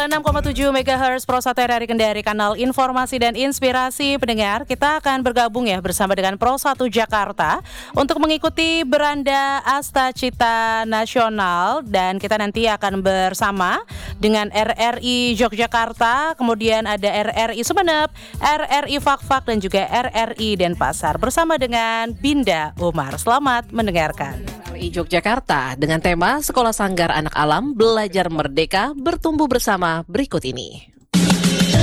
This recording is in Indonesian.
96,7 MHz Pro 1 RRI Kendari, kanal informasi dan inspirasi pendengar. Kita akan bergabung ya bersama dengan Pro 1 Jakarta untuk mengikuti Beranda Asta Cita Nasional, dan kita nanti akan bersama dengan RRI Yogyakarta, kemudian ada RRI Sumeneb, RRI Fakfak dan juga RRI Denpasar bersama dengan Binda Umar. Selamat mendengarkan. RRI Yogyakarta dengan tema Sekolah Sanggar Anak Alam Belajar Merdeka Bertumbuh Bersama berikut ini.